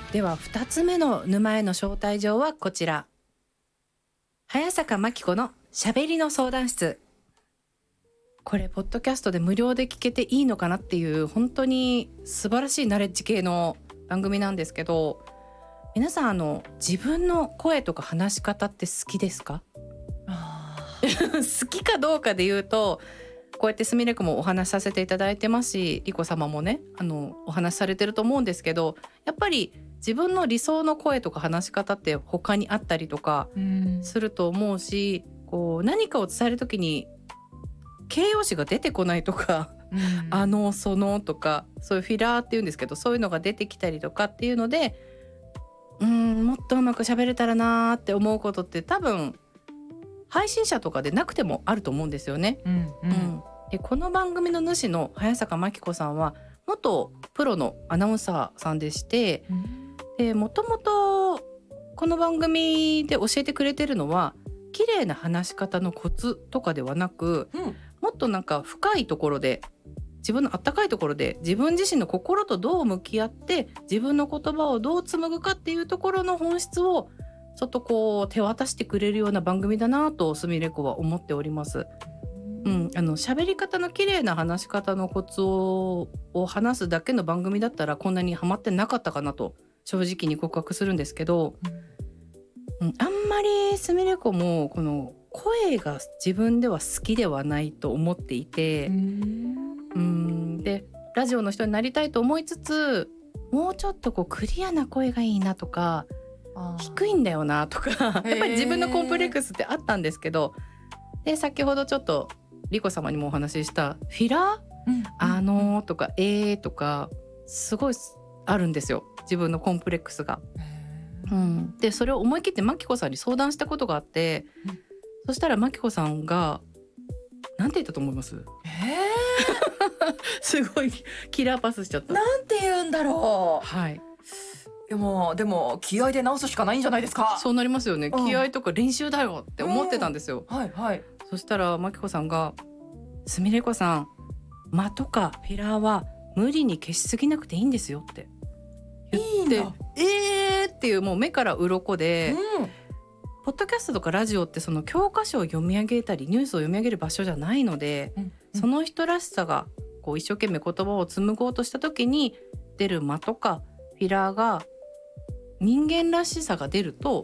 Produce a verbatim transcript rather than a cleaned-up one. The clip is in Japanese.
ではふたつめの沼への招待状はこちら。早坂真希子のしゃべりの相談室。これポッドキャストで無料で聞けていいのかなっていう本当に素晴らしいナレッジ系の番組なんですけど、皆さんあの自分の声とか話し方って好きですか？好きかどうかで言うと、こうやってすみれくもお話しさせていただいてますし、りこ様もねあのお話しされてると思うんですけど、やっぱり自分の理想の声とか話し方って他にあったりとかすると思うし、こう何かを伝えるときに形容詞が出てこないとか、うん、あのそのとかそういうフィラーっていうんですけど、そういうのが出てきたりとかっていうので、うーんもっとうまく喋れたらなって思うことって多分配信者とかでなくてもあると思うんですよね。うんうんうん、でこの番組の主の早坂真希子さんは元プロのアナウンサーさんでして、うん、でもともとこの番組で教えてくれてるのは綺麗な話し方のコツとかではなく、うん、もっとなんか深いところで、自分のあったかいところで自分自身の心とどう向き合って自分の言葉をどう紡ぐかっていうところの本質をちょっとこう手渡してくれるような番組だなとすみれ子は思っております。うん、あの喋り方の綺麗な話し方のコツを、を話すだけの番組だったらこんなにハマってなかったかなと正直に告白するんですけど、うんうん、あんまりすみれ子もこの声が自分では好きではないと思っていて、うんうんでラジオの人になりたいと思いつつ、もうちょっとこうクリアな声がいいなとか、低いんだよなとかやっぱり自分のコンプレックスってあったんですけど、で先ほどちょっとリコ様にもお話ししたフィラー、うん、あのーとかえーとかすごいあるんですよ、自分のコンプレックスが。うん、でそれを思い切ってマキコさんに相談したことがあって、うん、そしたらマキコさんがなんて言ったと思います？えー、すごいキラーパスしちゃった。 なんて言うんだろう。 はい。 でもでも気合で直すしかないんじゃないですか。 そうなりますよね、うん、気合とか練習だよって思ってたんですよ、 うん、はいはい。 そしたらマキコさんが、すみれ子さん間とかフィラーは無理に消しすぎなくていいんですよって言って、いいんだ、えーっていう、もう目から鱗で、うん、ポッドキャストとかラジオってその教科書を読み上げたりニュースを読み上げる場所じゃないので、うんうん、その人らしさがこう一生懸命言葉を紡ごうとした時に出る間とかフィラーが人間らしさが出ると